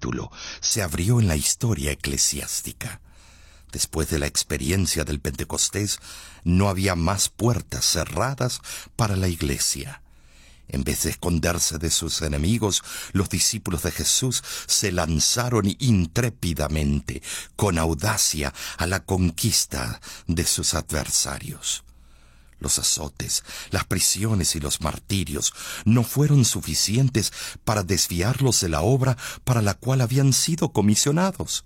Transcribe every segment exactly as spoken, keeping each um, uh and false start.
capítulo se abrió en la historia eclesiástica. Después de la experiencia del Pentecostés, no había más puertas cerradas para la iglesia. En vez de esconderse de sus enemigos, los discípulos de Jesús se lanzaron intrépidamente, con audacia, a la conquista de sus adversarios. Los azotes, las prisiones y los martirios no fueron suficientes para desviarlos de la obra para la cual habían sido comisionados.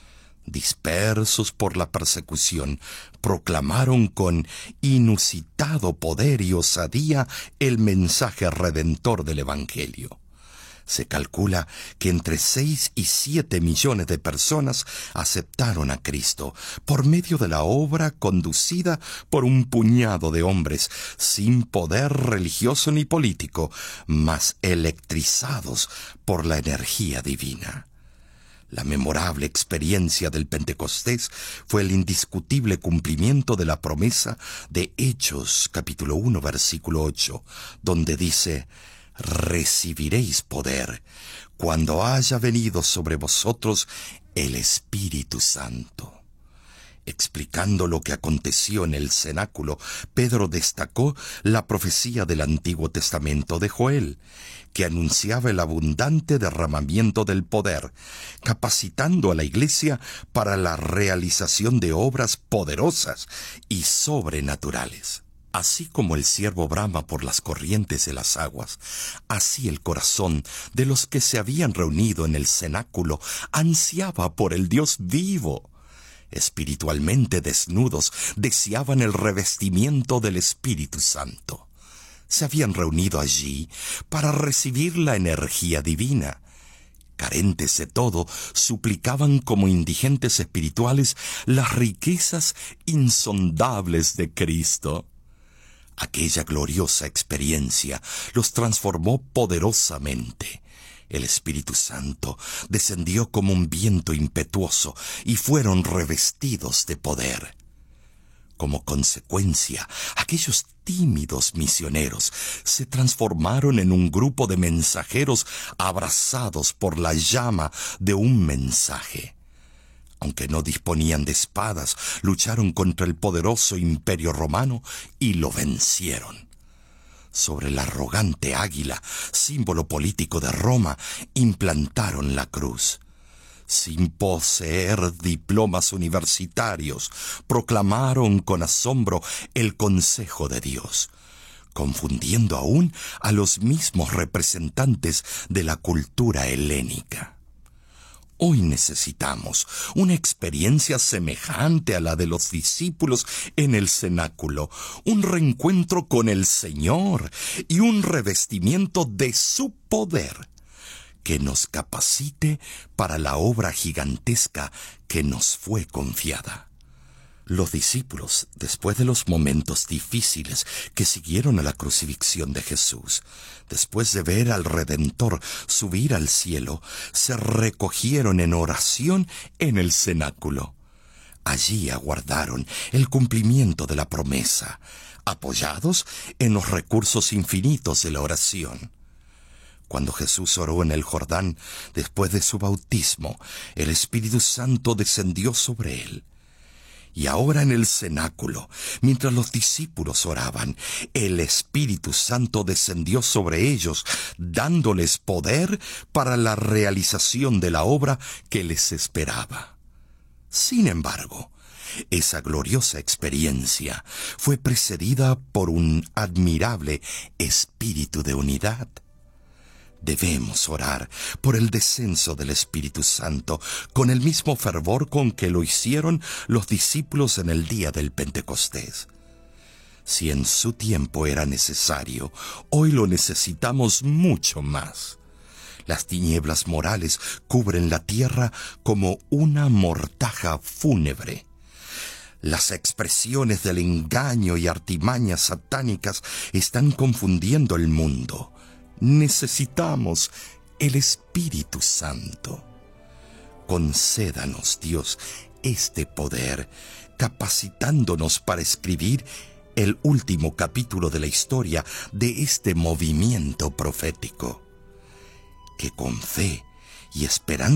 Dispersos por la persecución, proclamaron con inusitado poder y osadía el mensaje redentor del Evangelio. Se calcula que entre seis y siete millones de personas aceptaron a Cristo por medio de la obra conducida por un puñado de hombres sin poder religioso ni político, mas electrizados por la energía divina. La memorable experiencia del Pentecostés fue el indiscutible cumplimiento de la promesa de Hechos, capítulo uno, versículo ocho, donde dice: «Recibiréis poder cuando haya venido sobre vosotros el Espíritu Santo». Explicando lo que aconteció en el cenáculo, Pedro destacó la profecía del Antiguo Testamento de Joel, que anunciaba el abundante derramamiento del poder, capacitando a la Iglesia para la realización de obras poderosas y sobrenaturales. Así como el ciervo brama por las corrientes de las aguas, así el corazón de los que se habían reunido en el cenáculo ansiaba por el Dios vivo. Espiritualmente desnudos, deseaban el revestimiento del Espíritu Santo. Se habían reunido allí para recibir la energía divina. Carentes de todo, suplicaban como indigentes espirituales las riquezas insondables de Cristo. Aquella gloriosa experiencia los transformó poderosamente. El Espíritu Santo descendió como un viento impetuoso y fueron revestidos de poder. Como consecuencia, aquellos tímidos misioneros se transformaron en un grupo de mensajeros abrazados por la llama de un mensaje. Aunque no disponían de espadas, lucharon contra el poderoso imperio romano y lo vencieron. Sobre la arrogante águila, símbolo político de Roma, implantaron la cruz. Sin poseer diplomas universitarios, proclamaron con asombro el consejo de Dios, confundiendo aún a los mismos representantes de la cultura helénica. Hoy necesitamos una experiencia semejante a la de los discípulos en el cenáculo, un reencuentro con el Señor y un revestimiento de su poder que nos capacite para la obra gigantesca que nos fue confiada. Los discípulos, después de los momentos difíciles que siguieron a la crucifixión de Jesús, después de ver al Redentor subir al cielo, se recogieron en oración en el cenáculo. Allí aguardaron el cumplimiento de la promesa, apoyados en los recursos infinitos de la oración. Cuando Jesús oró en el Jordán, después de su bautismo, el Espíritu Santo descendió sobre él. Y ahora en el cenáculo, mientras los discípulos oraban, el Espíritu Santo descendió sobre ellos, dándoles poder para la realización de la obra que les esperaba. Sin embargo, esa gloriosa experiencia fue precedida por un admirable espíritu de unidad. Debemos orar por el descenso del Espíritu Santo con el mismo fervor con que lo hicieron los discípulos en el día del Pentecostés. Si en su tiempo era necesario, hoy lo necesitamos mucho más. Las tinieblas morales cubren la tierra como una mortaja fúnebre. Las expresiones del engaño y artimañas satánicas están confundiendo el mundo. Necesitamos el Espíritu Santo. Concédanos, Dios, este poder, capacitándonos para escribir el último capítulo de la historia de este movimiento profético. Que con fe y esperanza